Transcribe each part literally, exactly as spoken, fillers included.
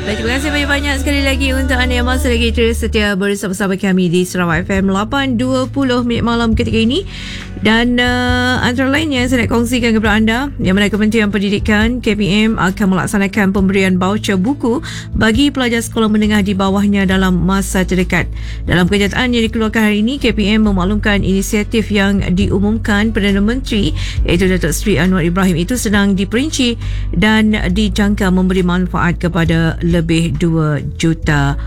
Baik, terima kasih banyak-banyak sekali lagi untuk anda yang masih lagi terus setia bersama-sama kami di Sarawak F M lapan dua puluh minit malam ketika ini. Dan uh, antara lain yang saya nak kongsikan kepada anda, yang mana Kementerian Pendidikan K P M akan melaksanakan pemberian baucer buku bagi pelajar sekolah menengah di bawahnya dalam masa terdekat. Dalam kenyataan yang dikeluarkan hari ini, K P M memaklumkan inisiatif yang diumumkan Perdana Menteri iaitu Datuk Seri Anwar Ibrahim itu sedang diperinci dan dijangka memberi manfaat kepada lebih dua juta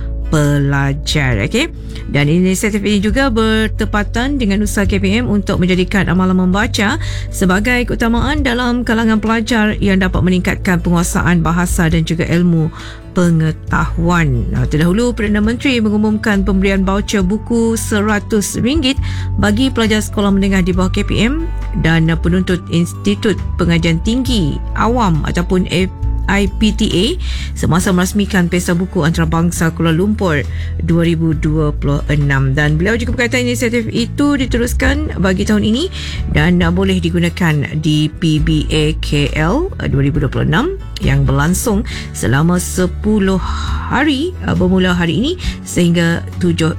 pelajar. Okey. Dan inisiatif ini juga bertepatan dengan usaha K P M untuk menjadikan amalan membaca sebagai keutamaan dalam kalangan pelajar yang dapat meningkatkan penguasaan bahasa dan juga ilmu pengetahuan. Nah, terdahulu Perdana Menteri mengumumkan pemberian baucer buku seratus ringgit bagi pelajar sekolah menengah di bawah K P M dan penuntut Institut Pengajian Tinggi Awam ataupun I P T A semasa merasmikan Pesta Buku Antarabangsa Kuala Lumpur dua ribu dua puluh enam. Dan beliau juga berkata inisiatif itu diteruskan bagi tahun ini dan boleh digunakan di P B A K L dua ribu dua puluh enam yang berlangsung selama sepuluh hari bermula hari ini sehingga tujuh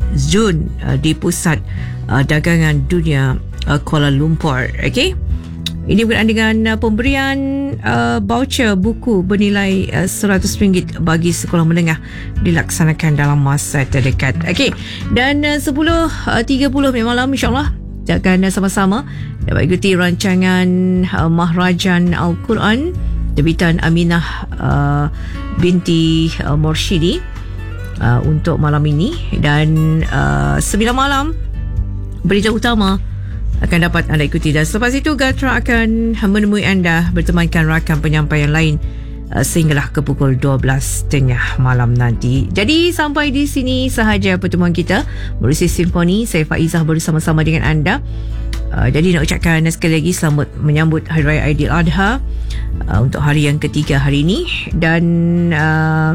Jun di Pusat Dagangan Dunia Kuala Lumpur. Okey. Ini berkaitan dengan uh, pemberian uh, baucer buku bernilai uh, seratus ringgit bagi sekolah menengah dilaksanakan dalam masa terdekat. Okey. Dan uh, sepuluh tiga puluh malam insya-Allah kita akan uh, sama-sama dapat ikuti rancangan uh, Mahrajan Al-Quran terbitan Aminah uh, binti uh, Morshidi uh, untuk malam ini. Dan uh, sembilan malam berita utama akan dapat anda ikuti, dan selepas itu Gatra akan menemui anda bertemankan rakan penyampaian lain uh, sehinggalah ke pukul dua belas tiga puluh malam nanti. Jadi sampai di sini sahaja pertemuan kita Merusi Simfoni. Saya Faizah bersama-sama dengan anda. Uh, jadi nak ucapkan sekali lagi selamat menyambut Hari Raya Aidiladha uh, untuk hari yang ketiga hari ini. Dan uh,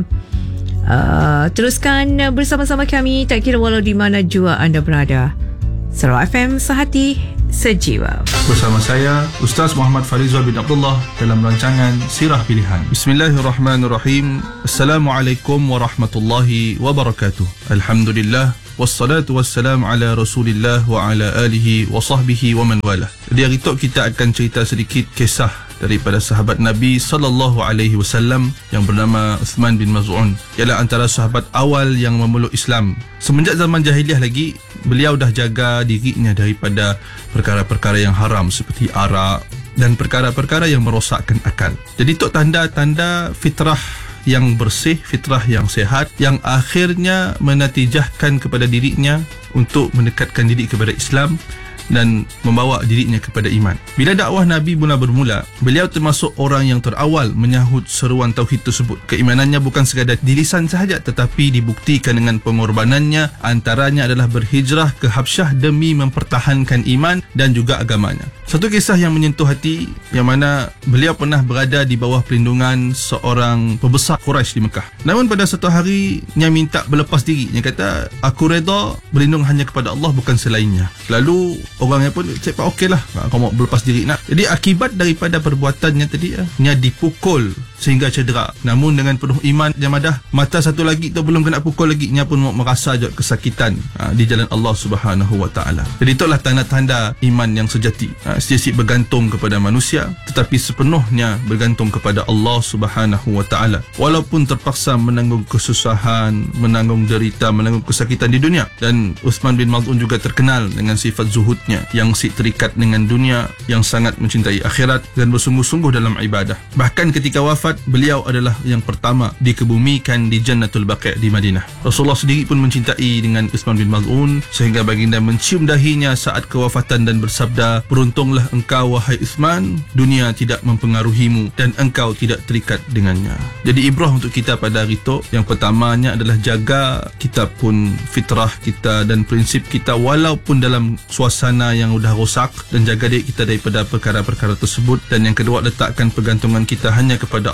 uh, teruskan bersama-sama kami tak kira walau di mana jua anda berada. Sarawak F M, sehati sejiwa. Bersama saya Ustaz Muhammad Farizal bin Abdullah dalam rancangan Sirah Pilihan. Bismillahirrahmanirrahim. Assalamualaikum warahmatullahi wabarakatuh. Alhamdulillah wassalatu wassalamu ala Rasulillah wa ala alihi wa sahbihi wa man walah. Di hari itu kita akan cerita sedikit kisah daripada sahabat Nabi sallallahu alaihi wasallam yang bernama Uthman bin Maz'un. Ialah antara sahabat awal yang memeluk Islam. Semenjak zaman jahiliah lagi, beliau dah jaga dirinya daripada perkara-perkara yang haram seperti arak dan perkara-perkara yang merosakkan akal. Jadi itu tanda-tanda fitrah yang bersih, fitrah yang sehat, yang akhirnya menatijahkan kepada dirinya untuk mendekatkan diri kepada Islam dan membawa dirinya kepada iman. Bila dakwah Nabi mula bermula, beliau termasuk orang yang terawal menyahut seruan tauhid tersebut. Keimanannya bukan sekadar di lisan sahaja, tetapi dibuktikan dengan pengorbanannya. Antaranya adalah berhijrah ke Habsyah demi mempertahankan iman dan juga agamanya. Satu kisah yang menyentuh hati, yang mana beliau pernah berada di bawah perlindungan seorang pembesar Quraisy di Mekah. Namun pada satu hari, dia minta berlepas diri. Dia kata, aku reda berlindung hanya kepada Allah, bukan selainnya. Lalu orangnya pun cakap okey lah, kau mau berlepas diri nak. Jadi akibat daripada perbuatannya tadi, dia dipukul sehingga cedera. Namun dengan penuh iman jamadah, mata satu lagi tu belum kena pukul lagi, dia pun mau merasa je kesakitan ha, di jalan Allah Subhanahu Wa Taala. Jadi itulah tanda-tanda iman yang sejati. Ha, siap-siap bergantung kepada manusia, tetapi sepenuhnya bergantung kepada Allah Subhanahu Wa Taala. Walaupun terpaksa menanggung kesusahan, menanggung derita, menanggung kesakitan di dunia. Dan Uthman bin Maz'un juga terkenal dengan sifat zuhudnya yang si terikat dengan dunia, yang sangat mencintai akhirat dan bersungguh-sungguh dalam ibadah. Bahkan ketika wafat, beliau adalah yang pertama dikebumikan di Jannatul Baqi' di Madinah. Rasulullah sendiri pun mencintai dengan Uthman bin Maz'un sehingga baginda mencium dahinya saat kewafatan dan bersabda, beruntunglah engkau wahai Uthman, dunia tidak mempengaruhimu dan engkau tidak terikat dengannya. Jadi ibrah untuk kita pada hari itu, yang pertamanya adalah jaga kita pun fitrah kita dan prinsip kita walaupun dalam suasana yang sudah rosak, dan jaga diri kita daripada perkara-perkara tersebut. Dan yang kedua, letakkan pergantungan kita hanya kepada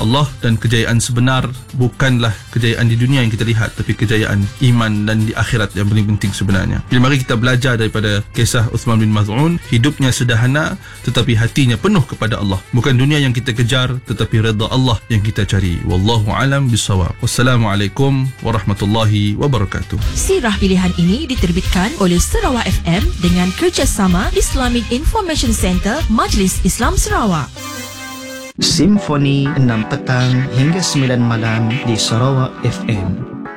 Allah, dan kejayaan sebenar bukanlah kejayaan di dunia yang kita lihat, tapi kejayaan iman dan di akhirat yang paling penting sebenarnya. Jadi mari kita belajar daripada kisah Uthman bin Maz'un. Hidupnya sederhana tetapi hatinya penuh kepada Allah. Bukan dunia yang kita kejar, tetapi redha Allah yang kita cari. Wallahu alam bisawab. Wassalamualaikum warahmatullahi wabarakatuh. Sirah pilihan ini diterbitkan oleh Sarawak F M dengan kerjasama Islamic Information Center Majlis Islam Sarawak. Simfoni enam petang hingga sembilan malam di Sarawak F M.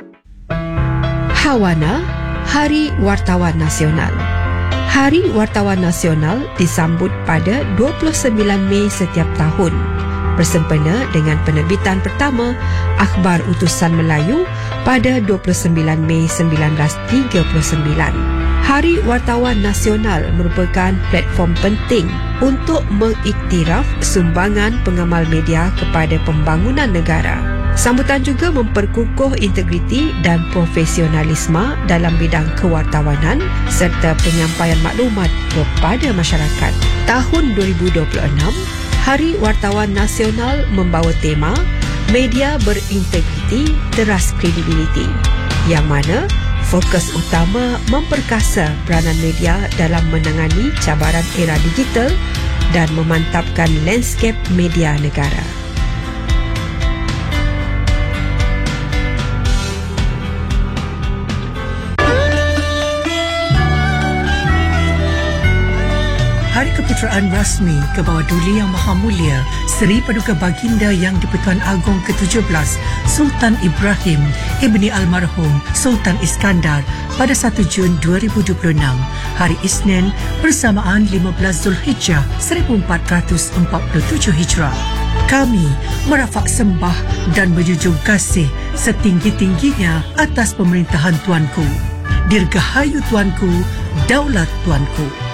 Hawana, Hari Wartawan Nasional. Hari Wartawan Nasional disambut pada dua puluh sembilan Mei setiap tahun, bersempena dengan penerbitan pertama Akhbar Utusan Melayu pada dua puluh sembilan Mei sembilan belas tiga puluh sembilan. Hari Wartawan Nasional merupakan platform penting untuk mengiktiraf sumbangan pengamal media kepada pembangunan negara. Sambutan juga memperkukuh integriti dan profesionalisme dalam bidang kewartawanan serta penyampaian maklumat kepada masyarakat. Tahun dua ribu dua puluh enam, Hari Wartawan Nasional membawa tema Media Berintegriti Teras Kredibiliti, yang mana fokus utama memperkasa peranan media dalam menangani cabaran era digital dan memantapkan lanskap media negara. Hari Keputeraan Rasmi ke bawah Duli Yang Maha Mulia Seri Paduka Baginda Yang di-Pertuan Agong ke tujuh belas Sultan Ibrahim Ibni Almarhum Sultan Iskandar pada satu Jun dua ribu dua puluh enam, hari Isnin bersamaan lima belas Zulhijjah seribu empat ratus empat puluh tujuh Hijrah. Kami merafak sembah dan menjunjung kasih setinggi-tingginya atas pemerintahan Tuanku. Dirgahayu Tuanku, Daulat Tuanku.